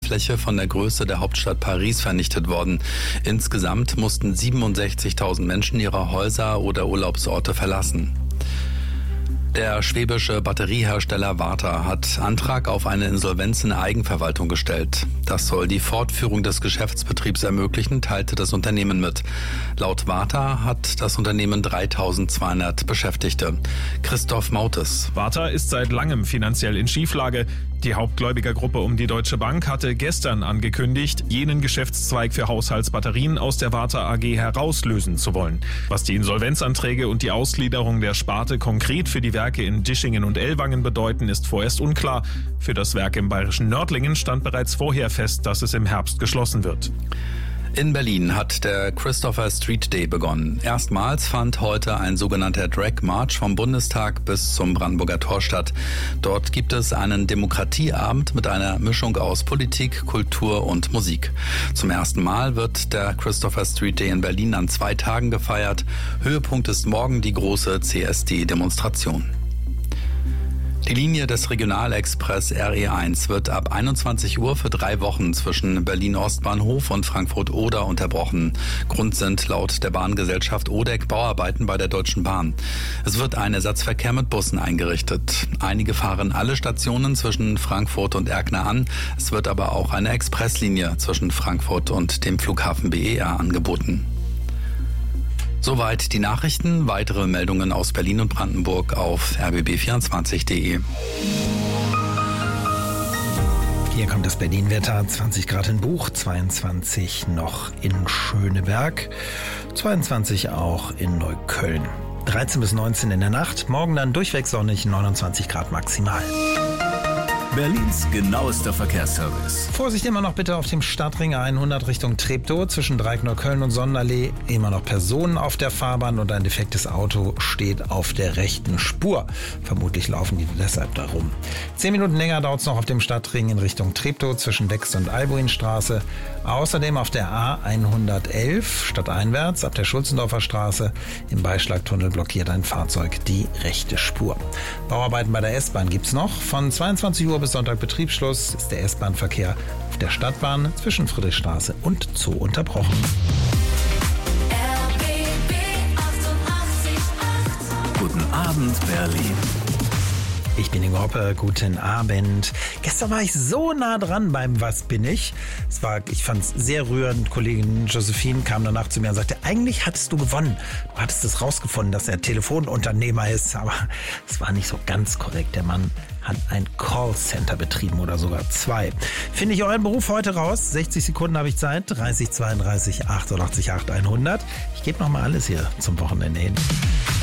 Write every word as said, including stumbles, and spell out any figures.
Fläche von der Größe der Hauptstadt Paris vernichtet worden. Insgesamt mussten siebenundsechzigtausend Menschen ihre Häuser oder Urlaubsorte verlassen. Der schwäbische Batteriehersteller Varta hat Antrag auf eine Insolvenz in Eigenverwaltung gestellt. Das soll die Fortführung des Geschäftsbetriebs ermöglichen, teilte das Unternehmen mit. Laut Varta hat das Unternehmen dreitausendzweihundert Beschäftigte. Christoph Mautes. Varta ist seit langem finanziell in Schieflage. Die Hauptgläubigergruppe um die Deutsche Bank hatte gestern angekündigt, jenen Geschäftszweig für Haushaltsbatterien aus der Varta A G herauslösen zu wollen. Was die Insolvenzanträge und die Ausgliederung der Sparte konkret für die Werke in Dischingen und Ellwangen bedeuten, ist vorerst unklar. Für das Werk im bayerischen Nördlingen stand bereits vorher fest, dass es im Herbst geschlossen wird. In Berlin hat der Christopher Street Day begonnen. Erstmals fand heute ein sogenannter Drag March vom Bundestag bis zum Brandenburger Tor statt. Dort gibt es einen Demokratieabend mit einer Mischung aus Politik, Kultur und Musik. Zum ersten Mal wird der Christopher Street Day in Berlin an zwei Tagen gefeiert. Höhepunkt ist morgen die große C S D-Demonstration. Die Linie des Regionalexpress R E eins wird ab einundzwanzig Uhr für drei Wochen zwischen Berlin-Ostbahnhof und Frankfurt-Oder unterbrochen. Grund sind laut der Bahngesellschaft O D E C Bauarbeiten bei der Deutschen Bahn. Es wird ein Ersatzverkehr mit Bussen eingerichtet. Einige fahren alle Stationen zwischen Frankfurt und Erkner an. Es wird aber auch eine Expresslinie zwischen Frankfurt und dem Flughafen B E R angeboten. Soweit die Nachrichten. Weitere Meldungen aus Berlin und Brandenburg auf r b b vierundzwanzig punkt d e. Hier kommt das Berlin-Wetter. zwanzig Grad in Buch, zweiundzwanzig noch in Schöneberg, zweiundzwanzig auch in Neukölln. dreizehn bis neunzehn in der Nacht, morgen dann durchweg sonnig, neunundzwanzig Grad maximal. Berlins genauester Verkehrsservice. Vorsicht immer noch bitte auf dem Stadtring hundert Richtung Treptow zwischen Dreieck Neukölln und Sonderlee. Immer noch Personen auf der Fahrbahn und ein defektes Auto steht auf der rechten Spur. Vermutlich laufen die deshalb da rum. Zehn Minuten länger dauert es noch auf dem Stadtring in Richtung Treptow zwischen Dex- und Albuinstraße. Außerdem auf der A hundertelf stadteinwärts ab der Schulzendorfer Straße. Im Beischlagtunnel blockiert ein Fahrzeug die rechte Spur. Bauarbeiten bei der S-Bahn gibt's noch. Von zweiundzwanzig Uhr bis Sonntag Betriebsschluss ist der S-Bahn-Verkehr auf der Stadtbahn zwischen Friedrichstraße und Zoo unterbrochen. R B B achtundachtzig Komma acht. Guten Abend, Berlin. Ich bin Ingo Hoppe, guten Abend. Gestern war ich so nah dran beim Was bin ich? Es war, ich fand es sehr rührend. Kollegin Josephine kam danach zu mir und sagte, eigentlich hattest du gewonnen. Du hattest es rausgefunden, dass er Telefonunternehmer ist, aber es war nicht so ganz korrekt. Der Mann hat ein Callcenter betrieben oder sogar zwei. Finde ich euren Beruf heute raus? sechzig Sekunden habe ich Zeit. dreißig zweiunddreißig achtundachtzig acht hundert. Ich gebe nochmal alles hier zum Wochenende hin.